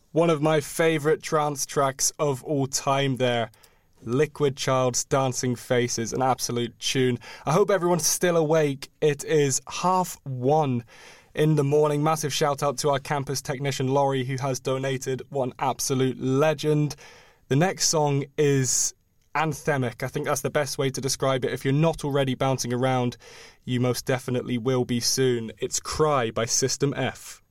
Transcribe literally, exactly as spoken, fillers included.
One of my favourite trance tracks of all time there. Liquid Child's Dancing Faces, an absolute tune. I hope everyone's still awake. It is half one in the morning. Massive shout out to our campus technician Laurie, who has donated. What an absolute legend. The next song is anthemic. I think that's the best way to describe it. If you're not already bouncing around, you most definitely will be soon. It's Cry by System F.